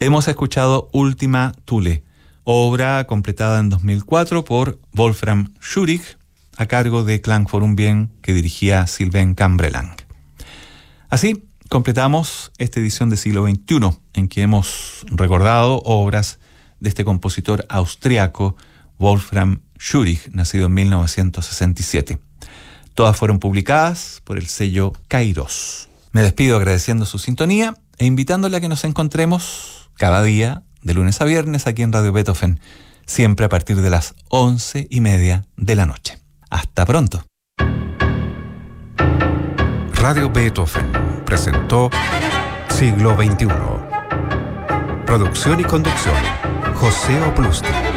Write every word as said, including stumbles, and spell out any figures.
Hemos escuchado Última Thule, obra completada en dos mil cuatro por Wolfram Schürich, a cargo de Klang for un Bien, que dirigía Sylvain Cambrelang. Así completamos esta edición de Siglo veintiuno, en que hemos recordado obras de este compositor austriaco Wolfram Schürich, nacido en mil novecientos sesenta y siete. Todas fueron publicadas por el sello Kairos. Me despido agradeciendo su sintonía e invitándole a que nos encontremos cada día, de lunes a viernes, aquí en Radio Beethoven, siempre a partir de las once y media de la noche. Hasta pronto. Radio Beethoven presentó Siglo veintiuno. Producción y conducción, José Oplustri.